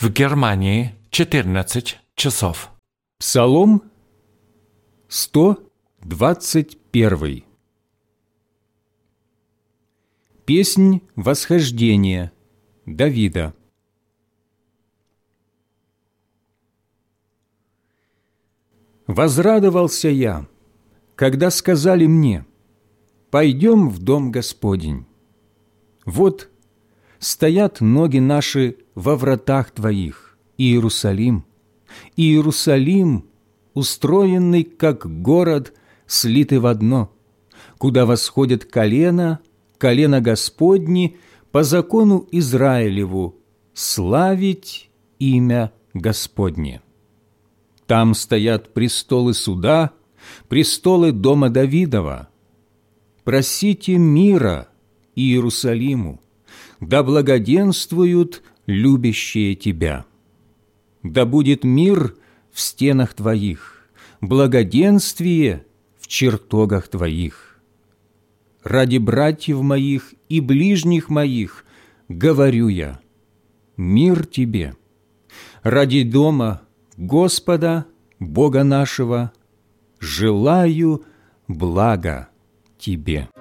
В Германии 14 часов. Псалом 121. Песнь восхождения Давида. Возрадовался я, когда сказали мне: «Пойдем в дом Господень». Вот стоят ноги наши во вратах Твоих, Иерусалим, Иерусалим, устроенный как город, слитый в одно, куда восходят колено Господни по закону Израилеву, славить имя Господне. Там стоят престолы суда, престолы дома Давидова. Просите мира Иерусалиму, да благоденствуют любящие Тебя. Да будет мир в стенах Твоих, благоденствие в чертогах Твоих. Ради братьев моих и ближних моих говорю я: мир Тебе. Ради дома Господа, Бога нашего, желаю блага Тебе».